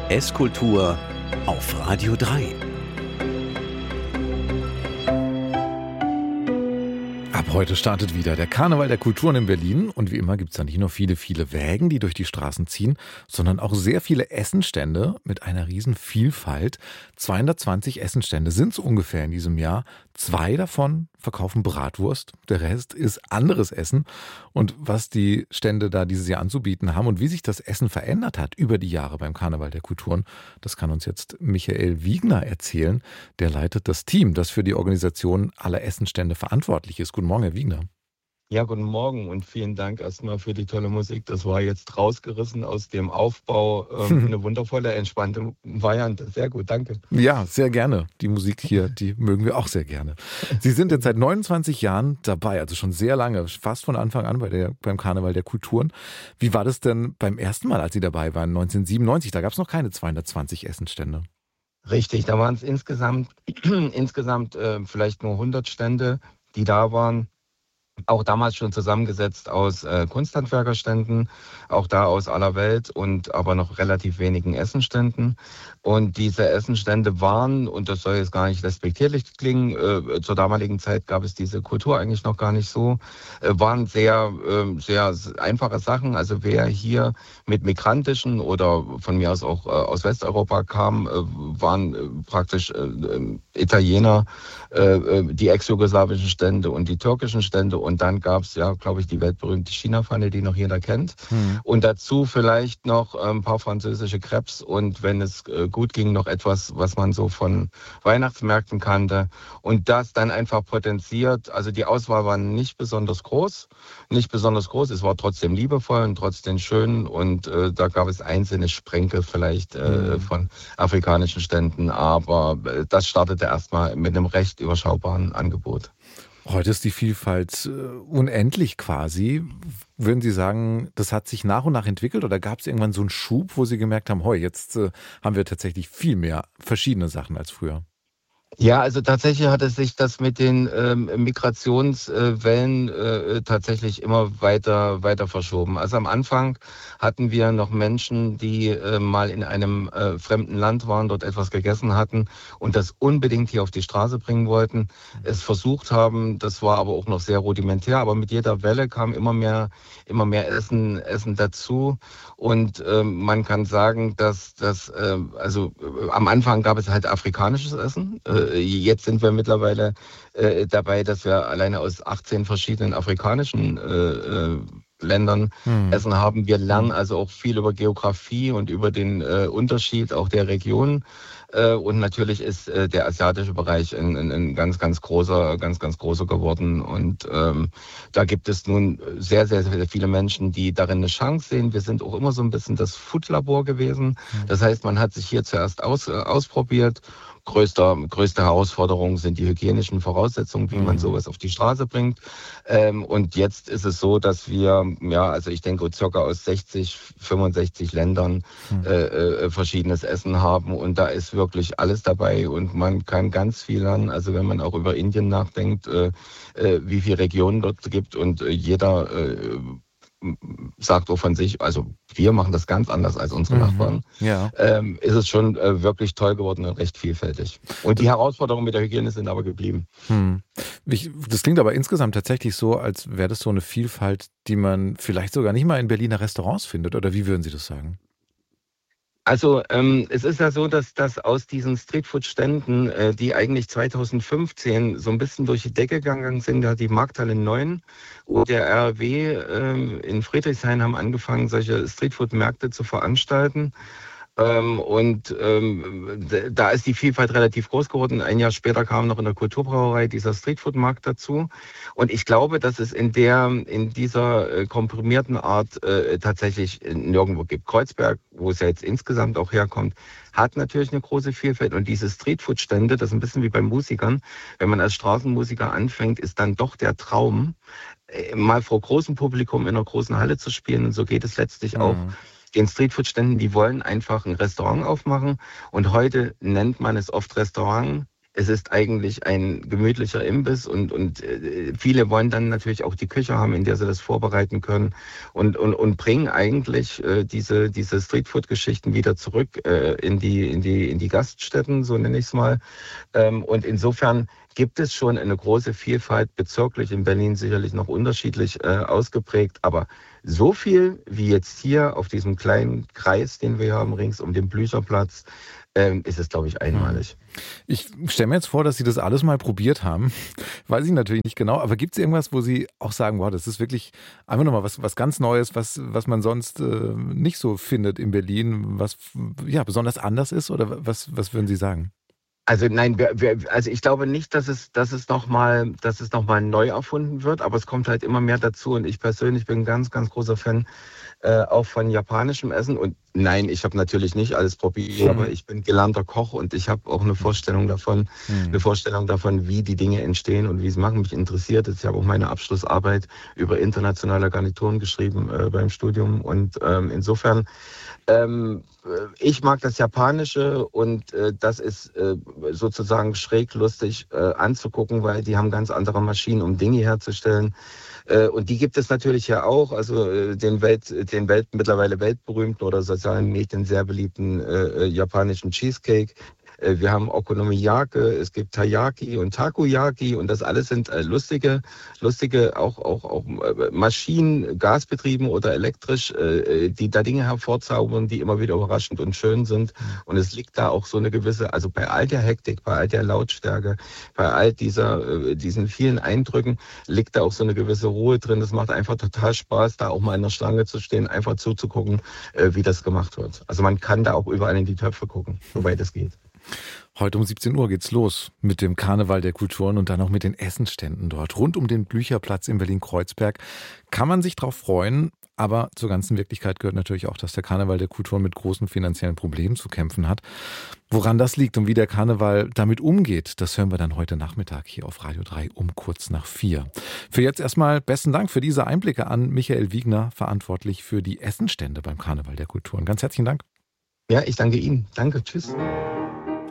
Esskultur auf Radio 3. Ab heute startet wieder der Karneval der Kulturen in Berlin und wie immer gibt es da nicht nur viele, viele Wägen, die durch die Straßen ziehen, sondern auch sehr viele Essenstände mit einer riesen Vielfalt. 220 Essenstände sind es ungefähr in diesem Jahr. 2 davon verkaufen Bratwurst, der Rest ist anderes Essen. Und was die Stände da dieses Jahr anzubieten haben und wie sich das Essen verändert hat über die Jahre beim Karneval der Kulturen, das kann uns jetzt Michael Wiegner erzählen. Der leitet das Team, das für die Organisation aller Essenstände verantwortlich ist. Guten Morgen, Herr Wiegner. Ja, guten Morgen und vielen Dank erstmal für die tolle Musik. Das war jetzt rausgerissen aus dem Aufbau. Eine wundervolle, entspannte Variante. Sehr gut, danke. Ja, sehr gerne. Die Musik hier, die mögen wir auch sehr gerne. Sie sind jetzt seit 29 Jahren dabei, also schon sehr lange, fast von Anfang an beim Karneval der Kulturen. Wie war das denn beim ersten Mal, als Sie dabei waren, 1997? Da gab es noch keine 220 Essenstände. Richtig, da waren es insgesamt vielleicht nur 100 Stände, die da waren. Auch damals schon zusammengesetzt aus Kunsthandwerkerständen, auch da aus aller Welt und aber noch relativ wenigen Essenständen. Und diese Essenstände waren, und das soll jetzt gar nicht respektierlich klingen, zur damaligen Zeit gab es diese Kultur eigentlich noch gar nicht so, waren sehr einfache Sachen. Also wer hier mit migrantischen oder von mir aus auch aus Westeuropa kam, waren praktisch Italiener, die ex-jugoslawischen Stände und die türkischen Stände. Und dann gab es ja, glaube ich, die weltberühmte China-Pfanne, die noch jeder kennt. Und dazu vielleicht noch ein paar französische Crêpes und wenn es gut ging, noch etwas, was man so von Weihnachtsmärkten kannte. Und das dann einfach potenziert. Also die Auswahl war nicht besonders groß. Es war trotzdem liebevoll und trotzdem schön. Und da gab es einzelne Sprenkel vielleicht von afrikanischen Ständen. Aber das startete erstmal mit einem recht überschaubaren Angebot. Heute ist die Vielfalt unendlich quasi. Würden Sie sagen, das hat sich nach und nach entwickelt oder gab es irgendwann so einen Schub, wo Sie gemerkt haben, jetzt haben wir tatsächlich viel mehr verschiedene Sachen als früher? Ja, also tatsächlich hatte sich das mit den Migrationswellen tatsächlich immer weiter verschoben. Also am Anfang hatten wir noch Menschen, die mal in einem fremden Land waren, dort etwas gegessen hatten und das unbedingt hier auf die Straße bringen wollten, es versucht haben. Das war aber auch noch sehr rudimentär. Aber mit jeder Welle kam immer mehr Essen dazu. Und man kann sagen, dass am Anfang gab es halt afrikanisches Essen. Jetzt sind wir mittlerweile dabei, dass wir alleine aus 18 verschiedenen afrikanischen Ländern Essen haben. Wir lernen also auch viel über Geografie und über den Unterschied auch der Region. Und natürlich ist der asiatische Bereich ein ganz großer geworden. Und da gibt es nun sehr viele Menschen, die darin eine Chance sehen. Wir sind auch immer so ein bisschen das Foodlabor gewesen. Das heißt, man hat sich hier zuerst ausprobiert. Größte Herausforderung sind die hygienischen Voraussetzungen, wie man sowas auf die Straße bringt. Und jetzt ist es so, dass wir, ich denke, circa aus 65 Ländern verschiedenes Essen haben. Und da ist wirklich alles dabei und man kann ganz viel lernen. Also wenn man auch über Indien nachdenkt, wie viele Regionen dort gibt und jeder sagt auch von sich, also wir machen das ganz anders als unsere Nachbarn, ist es schon wirklich toll geworden und recht vielfältig. Und die Herausforderungen mit der Hygiene sind aber geblieben. Das klingt aber insgesamt tatsächlich so, als wäre das so eine Vielfalt, die man vielleicht sogar nicht mal in Berliner Restaurants findet. Oder wie würden Sie das sagen? Also es ist ja so, dass aus diesen Streetfood-Ständen, die eigentlich 2015 so ein bisschen durch die Decke gegangen sind, da die Markthalle 9 und der RW in Friedrichshain haben angefangen, solche Streetfood-Märkte zu veranstalten. Da ist die Vielfalt relativ groß geworden. Ein Jahr später kam noch in der Kulturbrauerei dieser Streetfood-Markt dazu. Und ich glaube, dass es in dieser komprimierten Art tatsächlich nirgendwo gibt. Kreuzberg, wo es ja jetzt insgesamt auch herkommt, hat natürlich eine große Vielfalt. Und diese Streetfood-Stände, das ist ein bisschen wie bei Musikern. Wenn man als Straßenmusiker anfängt, ist dann doch der Traum, mal vor großem Publikum in einer großen Halle zu spielen. Und so geht es letztlich auch den Streetfood-Ständen, die wollen einfach ein Restaurant aufmachen. Und heute nennt man es oft Restaurant. Es ist eigentlich ein gemütlicher Imbiss und viele wollen dann natürlich auch die Küche haben, in der sie das vorbereiten können und bringen eigentlich diese Streetfood-Geschichten wieder zurück in die Gaststätten, so nenne ich es mal. Und insofern gibt es schon eine große Vielfalt, bezirklich in Berlin sicherlich noch unterschiedlich ausgeprägt, aber so viel wie jetzt hier auf diesem kleinen Kreis, den wir haben, rings um den Blücherplatz, ist es, glaube ich, einmalig. Ich stelle mir jetzt vor, dass Sie das alles mal probiert haben. Weiß ich natürlich nicht genau, aber gibt es irgendwas, wo Sie auch sagen, wow, das ist wirklich einfach nochmal was ganz Neues, was man sonst nicht so findet in Berlin, was ja besonders anders ist? Oder was würden Sie sagen? Also nein, also ich glaube nicht, dass es nochmal neu erfunden wird, aber es kommt halt immer mehr dazu. Und ich persönlich bin ein ganz, ganz großer Fan auch von japanischem Essen. Und nein, ich habe natürlich nicht alles probiert, aber ich bin gelernter Koch und ich habe auch eine Vorstellung davon, wie die Dinge entstehen und wie es machen. Mich interessiert es. Ich habe auch meine Abschlussarbeit über internationale Garnituren geschrieben beim Studium. Und insofern ich mag das Japanische und das ist sozusagen schräg lustig anzugucken, weil die haben ganz andere Maschinen, um Dinge herzustellen. Und die gibt es natürlich ja auch, also den mittlerweile weltberühmten oder sozialen Medien sehr beliebten japanischen Cheesecake. Wir haben Okonomiyaki, es gibt Taiyaki und Takoyaki und das alles sind lustige auch Maschinen, gasbetrieben oder elektrisch, die da Dinge hervorzaubern, die immer wieder überraschend und schön sind. Und es liegt da auch so eine gewisse, also bei all der Hektik, bei all der Lautstärke, bei all diesen vielen Eindrücken liegt da auch so eine gewisse Ruhe drin. Das macht einfach total Spaß, da auch mal in der Schlange zu stehen, einfach zuzugucken, wie das gemacht wird. Also man kann da auch überall in die Töpfe gucken, soweit es geht. Heute um 17 Uhr geht's los mit dem Karneval der Kulturen und dann auch mit den Essensständen dort. Rund um den Blücherplatz in Berlin-Kreuzberg kann man sich drauf freuen. Aber zur ganzen Wirklichkeit gehört natürlich auch, dass der Karneval der Kulturen mit großen finanziellen Problemen zu kämpfen hat. Woran das liegt und wie der Karneval damit umgeht, das hören wir dann heute Nachmittag hier auf Radio 3 um kurz nach 4. Für jetzt erstmal besten Dank für diese Einblicke an Michael Wiegner, verantwortlich für die Essensstände beim Karneval der Kulturen. Ganz herzlichen Dank. Ja, ich danke Ihnen. Danke, tschüss.